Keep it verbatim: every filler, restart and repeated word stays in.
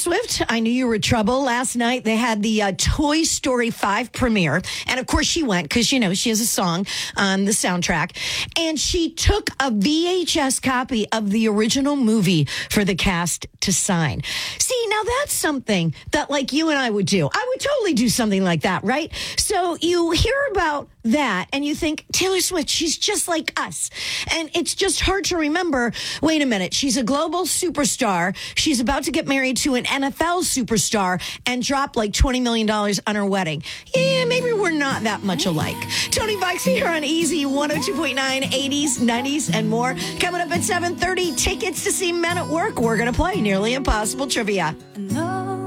Swift, I knew you were trouble. Last night they had the uh, Toy Story five premiere. And of course she went because, you know, she has a song on the soundtrack. And she took a V H S copy of the original movie for the cast to sign. See, now that's something that like you and I would do. I would totally do something like that, right? So you hear about that and you think, Taylor Swift, she's just like us. And it's just hard to remember, wait a minute, she's a global superstar. She's about to get married to an N F L superstar and drop like twenty million dollars on her wedding. Yeah, maybe we're not that much alike. Tony Fox here on Easy one oh two point nine, eighties, nineties, and more. Coming up at seven thirty, tickets to see Men at Work. We're going to play Nearly Impossible Trivia. No.